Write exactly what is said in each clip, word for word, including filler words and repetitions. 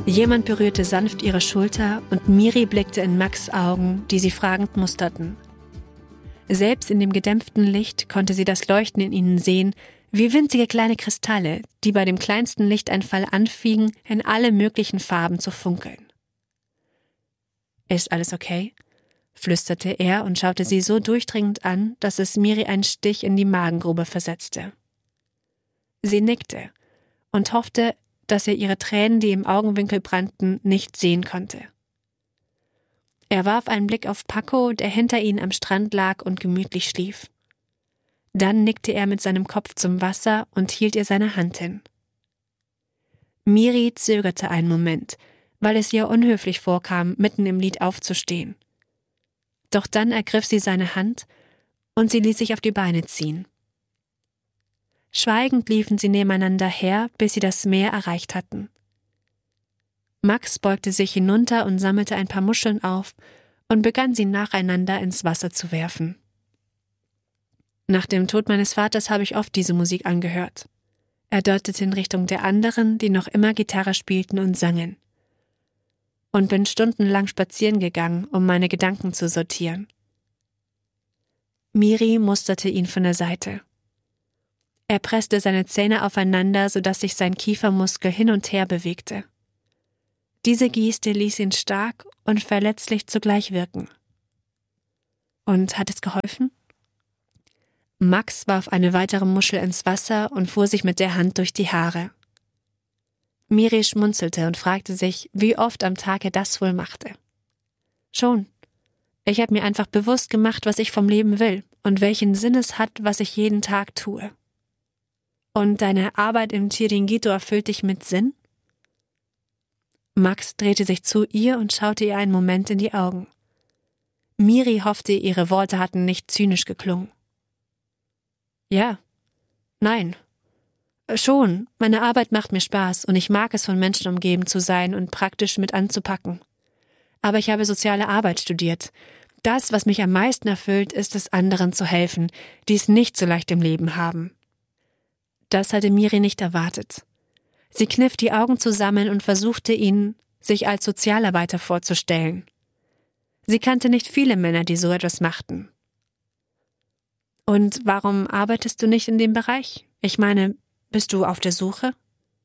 Jemand berührte sanft ihre Schulter und Miri blickte in Max' Augen, die sie fragend musterten. Selbst in dem gedämpften Licht konnte sie das Leuchten in ihnen sehen, wie winzige kleine Kristalle, die bei dem kleinsten Lichteinfall anfingen, in alle möglichen Farben zu funkeln. »Ist alles okay?« flüsterte er und schaute sie so durchdringend an, dass es Miri einen Stich in die Magengrube versetzte. Sie nickte und hoffte, dass er ihre Tränen, die im Augenwinkel brannten, nicht sehen konnte. Er warf einen Blick auf Paco, der hinter ihnen am Strand lag und gemütlich schlief. Dann nickte er mit seinem Kopf zum Wasser und hielt ihr seine Hand hin. Miri zögerte einen Moment, weil es ihr unhöflich vorkam, mitten im Lied aufzustehen. Doch dann ergriff sie seine Hand und sie ließ sich auf die Beine ziehen. Schweigend liefen sie nebeneinander her, bis sie das Meer erreicht hatten. Max beugte sich hinunter und sammelte ein paar Muscheln auf und begann sie nacheinander ins Wasser zu werfen. Nach dem Tod meines Vaters habe ich oft diese Musik angehört. Er deutete in Richtung der anderen, die noch immer Gitarre spielten und sangen. Und bin stundenlang spazieren gegangen, um meine Gedanken zu sortieren. Miri musterte ihn von der Seite. Er presste seine Zähne aufeinander, sodass sich sein Kiefermuskel hin und her bewegte. Diese Geste ließ ihn stark und verletzlich zugleich wirken. Und hat es geholfen? Max warf eine weitere Muschel ins Wasser und fuhr sich mit der Hand durch die Haare. Miri schmunzelte und fragte sich, wie oft am Tag er das wohl machte. Schon. Ich habe mir einfach bewusst gemacht, was ich vom Leben will und welchen Sinn es hat, was ich jeden Tag tue. Und deine Arbeit im Chiringuito erfüllt dich mit Sinn? Max drehte sich zu ihr und schaute ihr einen Moment in die Augen. Miri hoffte, ihre Worte hatten nicht zynisch geklungen. Ja, nein, schon, meine Arbeit macht mir Spaß und ich mag es, von Menschen umgeben zu sein und praktisch mit anzupacken. Aber ich habe soziale Arbeit studiert. Das, was mich am meisten erfüllt, ist es, anderen zu helfen, die es nicht so leicht im Leben haben. Das hatte Miri nicht erwartet. Sie kniff die Augen zusammen und versuchte ihn, sich als Sozialarbeiter vorzustellen. Sie kannte nicht viele Männer, die so etwas machten. Und warum arbeitest du nicht in dem Bereich? Ich meine, bist du auf der Suche?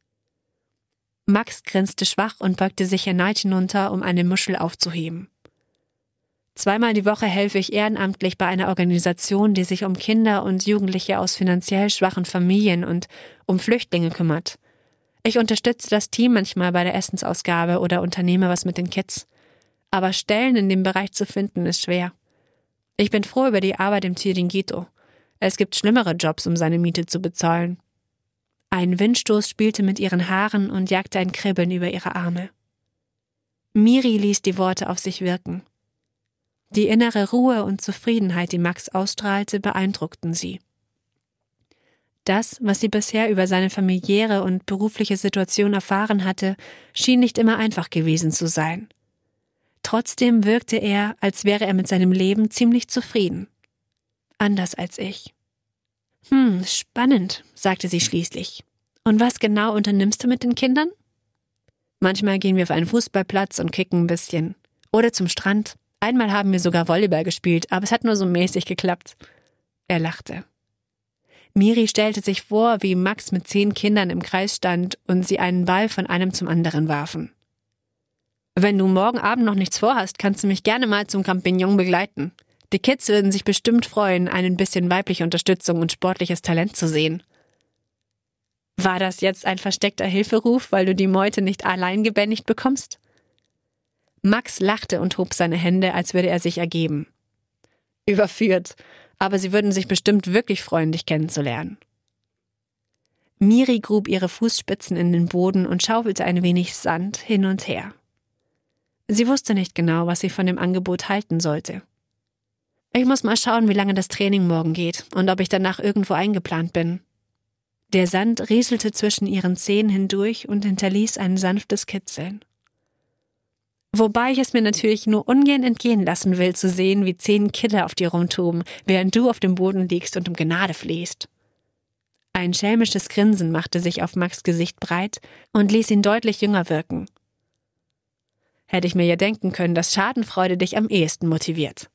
Max grinste schwach und beugte sich erneut hinunter, um eine Muschel aufzuheben. Zweimal die Woche helfe ich ehrenamtlich bei einer Organisation, die sich um Kinder und Jugendliche aus finanziell schwachen Familien und um Flüchtlinge kümmert. Ich unterstütze das Team manchmal bei der Essensausgabe oder unternehme was mit den Kids. Aber Stellen in dem Bereich zu finden, ist schwer. Ich bin froh über die Arbeit im Chiringuito. Es gibt schlimmere Jobs, um seine Miete zu bezahlen. Ein Windstoß spielte mit ihren Haaren und jagte ein Kribbeln über ihre Arme. Miri ließ die Worte auf sich wirken. Die innere Ruhe und Zufriedenheit, die Max ausstrahlte, beeindruckten sie. Das, was sie bisher über seine familiäre und berufliche Situation erfahren hatte, schien nicht immer einfach gewesen zu sein. Trotzdem wirkte er, als wäre er mit seinem Leben ziemlich zufrieden. Anders als ich. Hm, spannend, sagte sie schließlich. Und was genau unternimmst du mit den Kindern? Manchmal gehen wir auf einen Fußballplatz und kicken ein bisschen. Oder zum Strand. Einmal haben wir sogar Volleyball gespielt, aber es hat nur so mäßig geklappt. Er lachte. Miri stellte sich vor, wie Max mit zehn Kindern im Kreis stand und sie einen Ball von einem zum anderen warfen. Wenn du morgen Abend noch nichts vorhast, kannst du mich gerne mal zum Campignon begleiten. Die Kids würden sich bestimmt freuen, ein bisschen weibliche Unterstützung und sportliches Talent zu sehen. War das jetzt ein versteckter Hilferuf, weil du die Meute nicht allein gebändigt bekommst? Max lachte und hob seine Hände, als würde er sich ergeben. Überführt, aber sie würden sich bestimmt wirklich freuen, dich kennenzulernen. Miri grub ihre Fußspitzen in den Boden und schaufelte ein wenig Sand hin und her. Sie wusste nicht genau, was sie von dem Angebot halten sollte. Ich muss mal schauen, wie lange das Training morgen geht und ob ich danach irgendwo eingeplant bin. Der Sand rieselte zwischen ihren Zehen hindurch und hinterließ ein sanftes Kitzeln. Wobei ich es mir natürlich nur ungern entgehen lassen will, zu sehen, wie zehn Kinder auf dir rumtoben, während du auf dem Boden liegst und um Gnade flehst. Ein schelmisches Grinsen machte sich auf Max' Gesicht breit und ließ ihn deutlich jünger wirken. Hätte ich mir ja denken können, dass Schadenfreude dich am ehesten motiviert.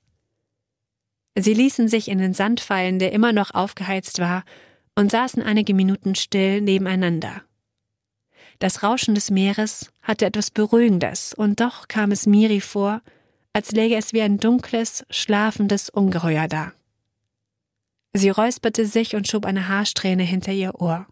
Sie ließen sich in den Sand fallen, der immer noch aufgeheizt war, und saßen einige Minuten still nebeneinander. Das Rauschen des Meeres hatte etwas Beruhigendes, und doch kam es Miri vor, als läge es wie ein dunkles, schlafendes Ungeheuer da. Sie räusperte sich und schob eine Haarsträhne hinter ihr Ohr.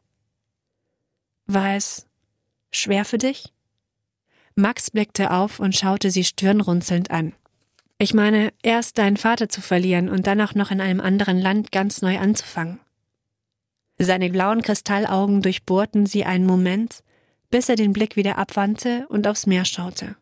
»War es schwer für dich?« Max blickte auf und schaute sie stirnrunzelnd an. »Ich meine, erst deinen Vater zu verlieren und dann auch noch in einem anderen Land ganz neu anzufangen.« Seine blauen Kristallaugen durchbohrten sie einen Moment, bis er den Blick wieder abwandte und aufs Meer schaute.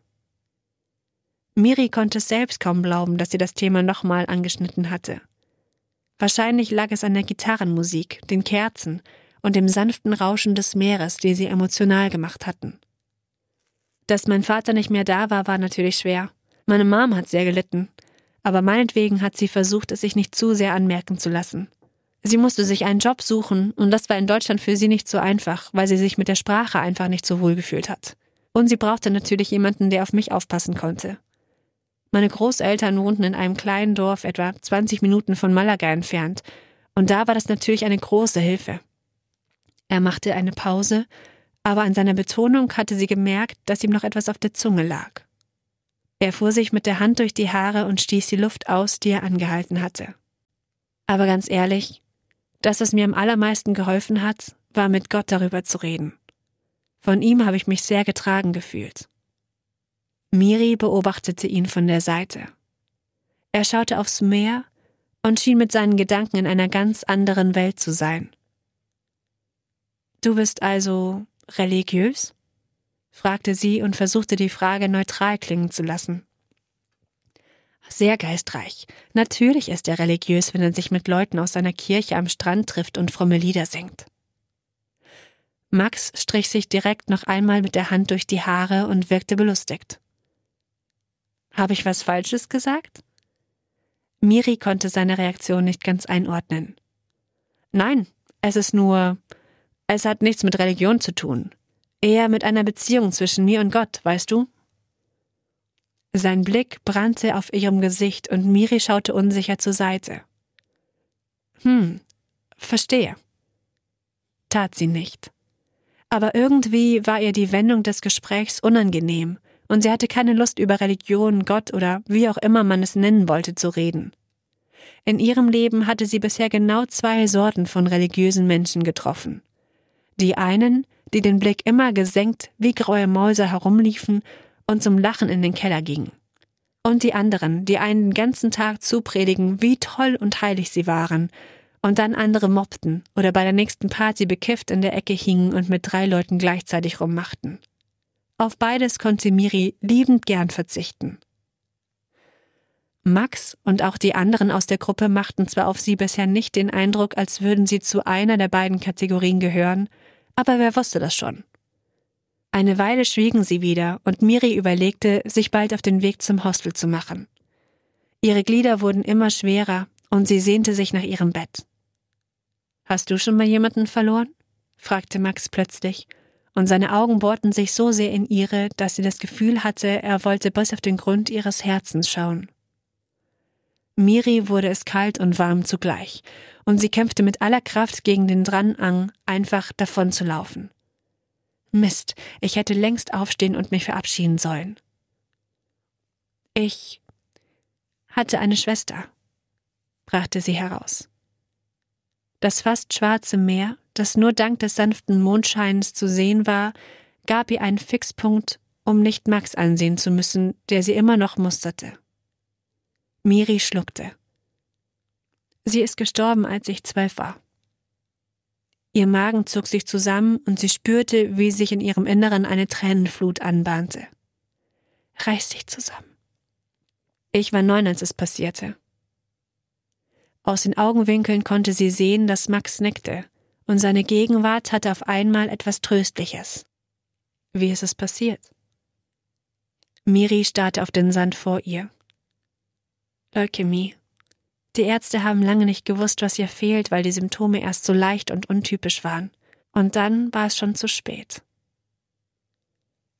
Miri konnte es selbst kaum glauben, dass sie das Thema nochmal angeschnitten hatte. Wahrscheinlich lag es an der Gitarrenmusik, den Kerzen und dem sanften Rauschen des Meeres, die sie emotional gemacht hatten. Dass mein Vater nicht mehr da war, war natürlich schwer. Meine Mom hat sehr gelitten, aber meinetwegen hat sie versucht, es sich nicht zu sehr anmerken zu lassen. Sie musste sich einen Job suchen und das war in Deutschland für sie nicht so einfach, weil sie sich mit der Sprache einfach nicht so wohl gefühlt hat. Und sie brauchte natürlich jemanden, der auf mich aufpassen konnte. Meine Großeltern wohnten in einem kleinen Dorf etwa zwanzig Minuten von Malaga entfernt und da war das natürlich eine große Hilfe. Er machte eine Pause, aber an seiner Betonung hatte sie gemerkt, dass ihm noch etwas auf der Zunge lag. Er fuhr sich mit der Hand durch die Haare und stieß die Luft aus, die er angehalten hatte. Aber ganz ehrlich, das, was mir am allermeisten geholfen hat, war mit Gott darüber zu reden. Von ihm habe ich mich sehr getragen gefühlt. Miri beobachtete ihn von der Seite. Er schaute aufs Meer und schien mit seinen Gedanken in einer ganz anderen Welt zu sein. »Du bist also religiös?« fragte sie und versuchte die Frage neutral klingen zu lassen. »Sehr geistreich. Natürlich ist er religiös, wenn er sich mit Leuten aus seiner Kirche am Strand trifft und fromme Lieder singt.« Max strich sich direkt noch einmal mit der Hand durch die Haare und wirkte belustigt. »Habe ich was Falsches gesagt?« Miri konnte seine Reaktion nicht ganz einordnen. »Nein, es ist nur, es hat nichts mit Religion zu tun. Eher mit einer Beziehung zwischen mir und Gott, weißt du?« Sein Blick brannte auf ihrem Gesicht und Miri schaute unsicher zur Seite. »Hm, verstehe.« Tat sie nicht. Aber irgendwie war ihr die Wendung des Gesprächs unangenehm und sie hatte keine Lust, über Religion, Gott oder wie auch immer man es nennen wollte, zu reden. In ihrem Leben hatte sie bisher genau zwei Sorten von religiösen Menschen getroffen. Die einen, die den Blick immer gesenkt wie graue Mäuse herumliefen und zum Lachen in den Keller gingen. Und die anderen, die einen den ganzen Tag zupredigen, wie toll und heilig sie waren, und dann andere mobbten oder bei der nächsten Party bekifft in der Ecke hingen und mit drei Leuten gleichzeitig rummachten. Auf beides konnte Miri liebend gern verzichten. Max und auch die anderen aus der Gruppe machten zwar auf sie bisher nicht den Eindruck, als würden sie zu einer der beiden Kategorien gehören, aber wer wusste das schon? Eine Weile schwiegen sie wieder und Miri überlegte, sich bald auf den Weg zum Hostel zu machen. Ihre Glieder wurden immer schwerer und sie sehnte sich nach ihrem Bett. »Hast du schon mal jemanden verloren?« fragte Max plötzlich, und seine Augen bohrten sich so sehr in ihre, dass sie das Gefühl hatte, er wollte bis auf den Grund ihres Herzens schauen. Miri wurde es kalt und warm zugleich, und sie kämpfte mit aller Kraft gegen den Dranhang, einfach davon zu laufen. Mist, ich hätte längst aufstehen und mich verabschieden sollen. Ich hatte eine Schwester, brachte sie heraus. Das fast schwarze Meer, das nur dank des sanften Mondscheins zu sehen war, gab ihr einen Fixpunkt, um nicht Max ansehen zu müssen, der sie immer noch musterte. Miri schluckte. Sie ist gestorben, als ich zwölf war. Ihr Magen zog sich zusammen und sie spürte, wie sich in ihrem Inneren eine Tränenflut anbahnte. Reiß dich zusammen. Ich war neun, als es passierte. Aus den Augenwinkeln konnte sie sehen, dass Max nickte, und seine Gegenwart hatte auf einmal etwas Tröstliches. Wie ist es passiert? Miri starrte auf den Sand vor ihr. Leukämie. Die Ärzte haben lange nicht gewusst, was ihr fehlt, weil die Symptome erst so leicht und untypisch waren. Und dann war es schon zu spät.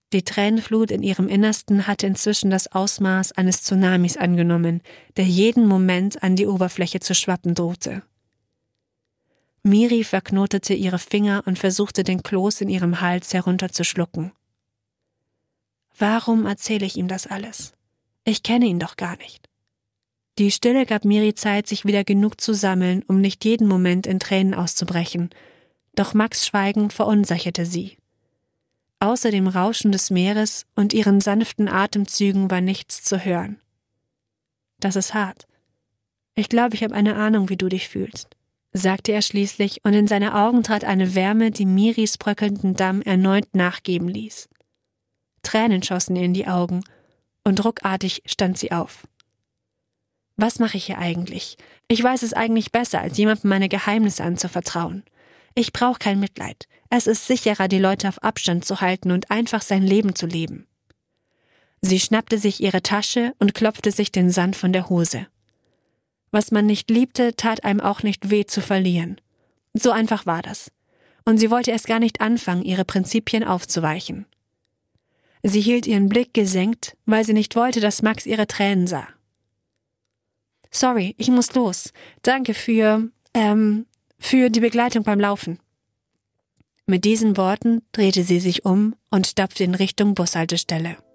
Die Tränenflut in ihrem Innersten hatte inzwischen das Ausmaß eines Tsunamis angenommen, der jeden Moment an die Oberfläche zu schwappen drohte. Miri verknotete ihre Finger und versuchte den Kloß in ihrem Hals herunterzuschlucken. Warum erzähle ich ihm das alles? Ich kenne ihn doch gar nicht. Die Stille gab Miri Zeit, sich wieder genug zu sammeln, um nicht jeden Moment in Tränen auszubrechen, doch Max' Schweigen verunsicherte sie. Außer dem Rauschen des Meeres und ihren sanften Atemzügen war nichts zu hören. Das ist hart. Ich glaube, ich habe eine Ahnung, wie du dich fühlst, sagte er schließlich, und in seine Augen trat eine Wärme, die Miris bröckelnden Damm erneut nachgeben ließ. Tränen schossen ihr in die Augen, und ruckartig stand sie auf. Was mache ich hier eigentlich? Ich weiß es eigentlich besser, als jemandem meine Geheimnisse anzuvertrauen. Ich brauche kein Mitleid. Es ist sicherer, die Leute auf Abstand zu halten und einfach sein Leben zu leben. Sie schnappte sich ihre Tasche und klopfte sich den Sand von der Hose. Was man nicht liebte, tat einem auch nicht weh zu verlieren. So einfach war das. Und sie wollte erst gar nicht anfangen, ihre Prinzipien aufzuweichen. Sie hielt ihren Blick gesenkt, weil sie nicht wollte, dass Max ihre Tränen sah. Sorry, ich muss los. Danke für, ähm, für die Begleitung beim Laufen. Mit diesen Worten drehte sie sich um und stapfte in Richtung Bushaltestelle.